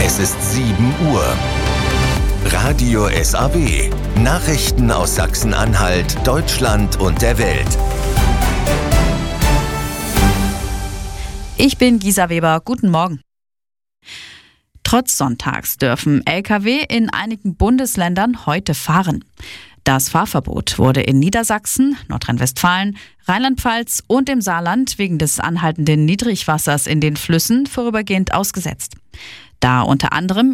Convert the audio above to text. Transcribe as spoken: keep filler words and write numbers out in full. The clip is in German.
Es ist sieben Uhr. Radio S A W. Nachrichten aus Sachsen-Anhalt, Deutschland und der Welt. Ich bin Gisa Weber. Guten Morgen. Trotz Sonntags dürfen L K W in einigen Bundesländern heute fahren. Das Fahrverbot wurde in Niedersachsen, Nordrhein-Westfalen, Rheinland-Pfalz und im Saarland wegen des anhaltenden Niedrigwassers in den Flüssen vorübergehend ausgesetzt. Da unter anderem